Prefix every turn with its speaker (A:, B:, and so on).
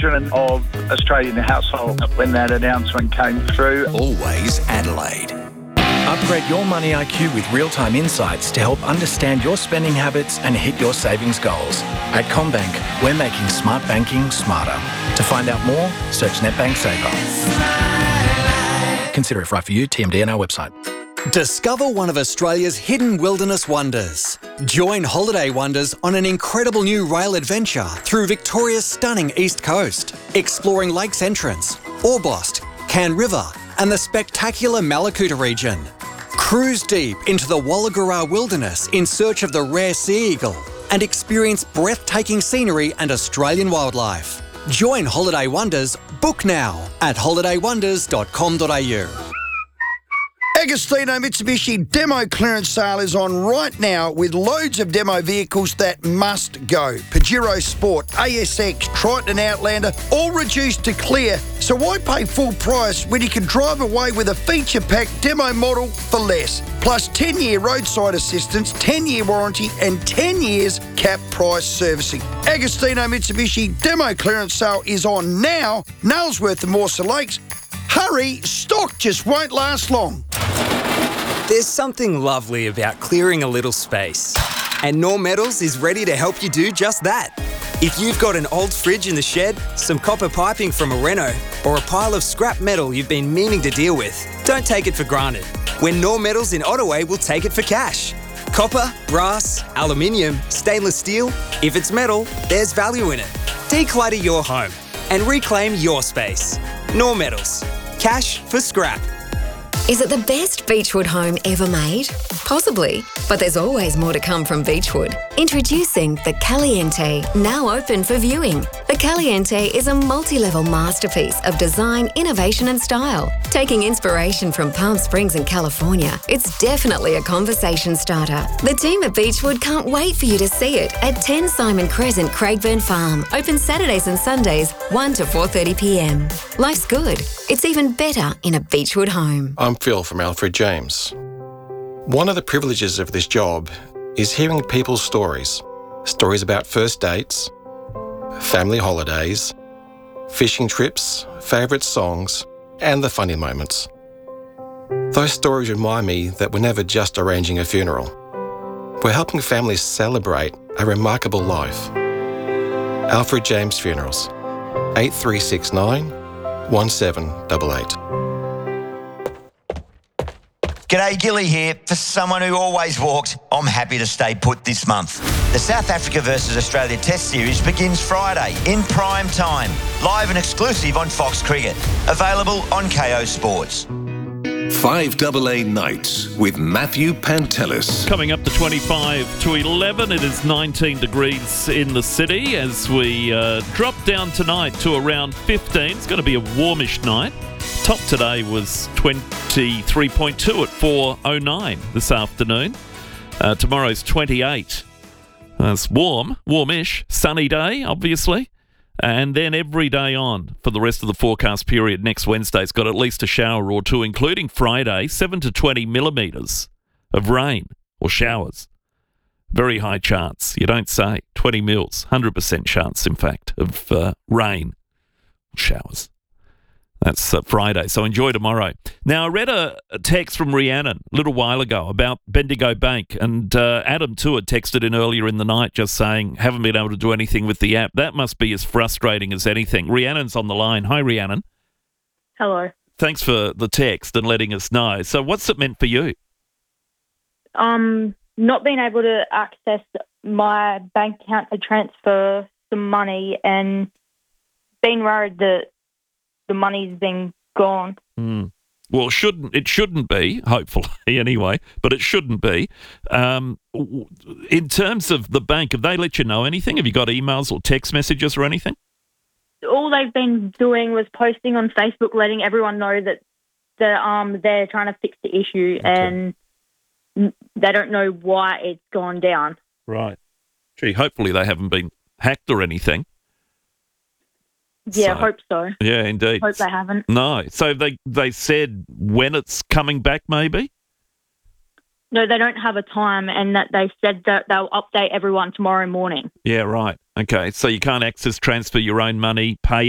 A: children of Australian household when that announcement came through.
B: Always Adelaide. Upgrade your money IQ with real-time insights to help understand your spending habits and hit your savings goals. At CommBank, we're making smart banking smarter. To find out more, search NetBank Saver. Consider if right for you. TMD on our website.
C: Discover one of Australia's hidden wilderness wonders. Join Holiday Wonders on an incredible new rail adventure through Victoria's stunning east coast, exploring Lakes Entrance, Orbost, Cann River, and the spectacular Malakuta region. Cruise deep into the Wollagura wilderness in search of the rare sea eagle and experience breathtaking scenery and Australian wildlife. Join Holiday Wonders. Book now at holidaywonders.com.au.
D: Agostino Mitsubishi demo clearance sale is on right now with loads of demo vehicles that must go. Pajero Sport, ASX, Triton Outlander, all reduced to clear. So why pay full price when you can drive away with a feature-packed demo model for less? Plus 10-year roadside assistance, 10-year warranty and 10 years cap price servicing. Agostino Mitsubishi demo clearance sale is on now. Nailsworth and Morsa Lakes. Hurry, stock just won't last long.
E: There's something lovely about clearing a little space. And Norm Metals is ready to help you do just that. If you've got an old fridge in the shed, some copper piping from a reno, or a pile of scrap metal you've been meaning to deal with, don't take it for granted. When Norm Metals in Ottaway will take it for cash. Copper, brass, aluminium, stainless steel, if it's metal, there's value in it. Declutter your home and reclaim your space. Norm Metals. Cash for scrap.
F: Is it the best Beechwood home ever made? Possibly, but there's always more to come from Beechwood. Introducing the Caliente, now open for viewing. The Caliente is a multi-level masterpiece of design, innovation and style. Taking inspiration from Palm Springs and California, it's definitely a conversation starter. The team at Beechwood can't wait for you to see it at 10 Simon Crescent, Craigburn Farm. Open Saturdays and Sundays, 1 to 4:30pm. Life's good. It's even better in a Beechwood home.
G: I'm Phil from Alfred James. One of the privileges of this job is hearing people's stories. Stories about first dates, family holidays, fishing trips, favourite songs, and the funny moments. Those stories remind me that we're never just arranging a funeral. We're helping families celebrate a remarkable life. Alfred James Funerals, 8369 1788.
H: G'day, Gilly here. For someone who always walked, I'm happy to stay put this month. The South Africa versus Australia Test Series begins Friday in prime time, live and exclusive on Fox Cricket. Available on KO Sports.
I: 5AA Nights with Matthew Pantelis.
J: Coming up to 25 to 11, it is 19 degrees in the city as we drop down tonight to around 15. It's going to be a warmish night. Top today was 23.2 at 4:09 this afternoon. Tomorrow's 28. It's warmish, sunny day, obviously. And then every day on for the rest of the forecast period. Next Wednesday's got at least a shower or two, including Friday, 7 to 20 millimetres of rain or showers. Very high chance, you don't say. 20 mils, 100% chance, in fact, of rain or showers. That's Friday, so enjoy tomorrow. Now, I read a text from Rhiannon a little while ago about Bendigo Bank, and Adam too had texted in earlier in the night just saying, haven't been able to do anything with the app. That must be as frustrating as anything. Rhiannon's on the line. Hi, Rhiannon.
K: Hello.
J: Thanks for the text and letting us know. So what's it meant for you?
K: Not being able to access my bank account to transfer some money and being worried that the money's been gone.
J: Well, it shouldn't be, hopefully, anyway, but it shouldn't be. In terms of the bank, have they let you know anything? Have you got emails or text messages or anything?
K: All they've been doing was posting on Facebook, letting everyone know that they're trying to fix the issue, and they don't know why it's gone down.
J: Right. Gee, hopefully they haven't been hacked or anything.
K: Yeah, hope so.
J: Yeah, indeed.
K: Hope they haven't.
J: No. So they said when it's coming back, maybe?
K: No, they don't have a time, and that they said that they'll update everyone tomorrow morning.
J: Yeah, right. Okay, so you can't transfer your own money, pay